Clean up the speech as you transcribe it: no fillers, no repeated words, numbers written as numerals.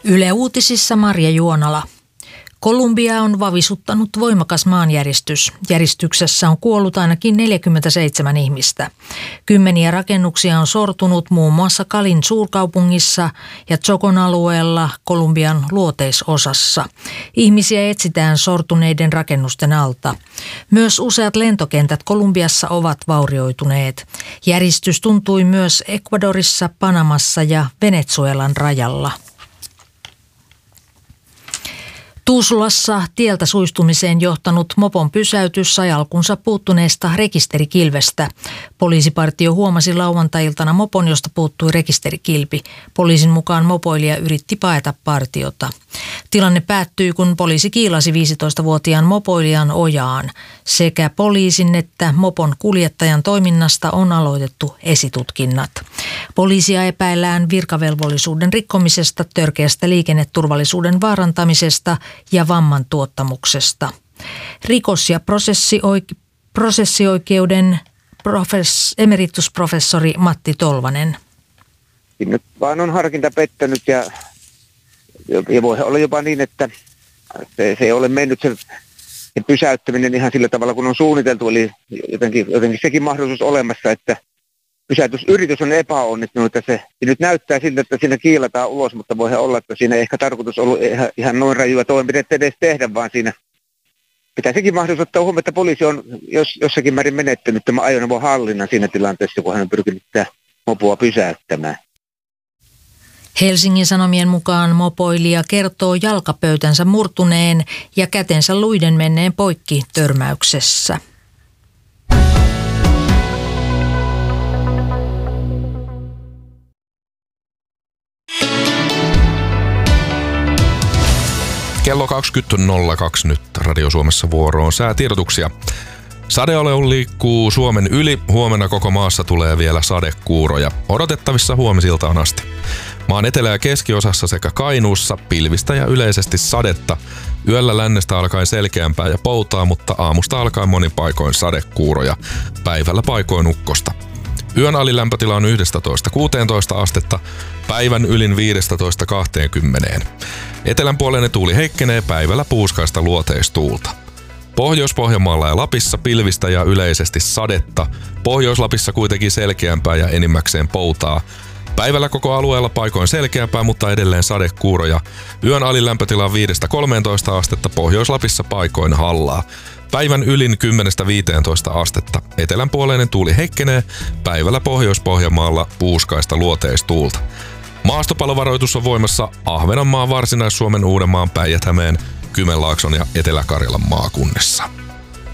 Yle Uutisissa Marja Juonala. Kolumbiaa on vavisuttanut voimakas maanjäristys. Järjestyksessä on kuollut ainakin 47 ihmistä. Kymmeniä rakennuksia on sortunut muun muassa Calin suurkaupungissa ja Chocon alueella Kolumbian luoteisosassa. Ihmisiä etsitään sortuneiden rakennusten alta. Myös useat lentokentät Kolumbiassa ovat vaurioituneet. Järjestys tuntui myös Ecuadorissa, Panamassa ja Venezuelan rajalla. Tuusulassa tieltä suistumiseen johtanut mopon pysäytys sai alkunsa puuttuneesta rekisterikilvestä. Poliisipartio huomasi lauantai-iltana mopon, josta puuttui rekisterikilpi. Poliisin mukaan mopoilija yritti paeta partiota. Tilanne päättyi, kun poliisi kiilasi 15-vuotiaan mopoilijan ojaan. Sekä poliisin että mopon kuljettajan toiminnasta on aloitettu esitutkinnat. Poliisia epäillään virkavelvollisuuden rikkomisesta, törkeästä liikenneturvallisuuden vaarantamisesta ja vamman tuottamuksesta. Rikos- ja prosessioikeuden emeritusprofessori Matti Tolvanen. Nyt vaan on harkinta pettänyt ja voi olla jopa niin, että se ei ole mennyt se pysäyttäminen ihan sillä tavalla, kun on suunniteltu. Eli jotenkin sekin mahdollisuus olemassa, että pysäytysyritys on epäonnistunut ja se nyt näyttää siltä, että siinä kiilataan ulos, mutta voi olla, että siinä ei ehkä tarkoitus ollut ihan noin rajua toimenpidettä edes tehdä, vaan siinä pitäisikin mahdollisuus ottaa huomioon, että poliisi on jossakin määrin menettänyt tämän ajoneuvon hallinnan siinä tilanteessa, kun hän on pyrkinyt tätä mopoa pysäyttämään. Helsingin Sanomien mukaan mopoilija kertoo jalkapöytänsä murtuneen ja kätensä luiden menneen poikki törmäyksessä. Kello 20.02 nyt Radio Suomessa vuoroon säätiedotuksia. Sadealue liikkuu Suomen yli. Huomenna koko maassa tulee vielä sadekuuroja. Odotettavissa huomisiltaan asti. Maan etelä- ja keskiosassa sekä Kainuussa pilvistä ja yleisesti sadetta. Yöllä lännestä alkaen selkeämpää ja poutaa, mutta aamusta alkaen monin paikoin sadekuuroja. Päivällä paikoin ukkosta. Yön alilämpötila on 11-16 astetta, päivän ylin 15-20. Etelänpuoleinen tuuli heikkenee, päivällä puuskaista luoteistuulta. Pohjois-Pohjanmaalla ja Lapissa pilvistä ja yleisesti sadetta. Pohjois-Lapissa kuitenkin selkeämpää ja enimmäkseen poutaa. Päivällä koko alueella paikoin selkeämpää, mutta edelleen sadekuuroja. Yön alilämpötila on 5-13 astetta, Pohjois-Lapissa paikoin hallaa. Päivän ylin 10-15 astetta. Etelänpuoleinen tuuli heikkenee, päivällä Pohjois-Pohjanmaalla puuskaista luoteistuulta. Maastopalovaroitus on voimassa Ahvenanmaan, Varsinais-Suomen, Uudenmaan, Päijät-Hämeen, Kymenlaakson ja Etelä-Karjalan maakunnissa.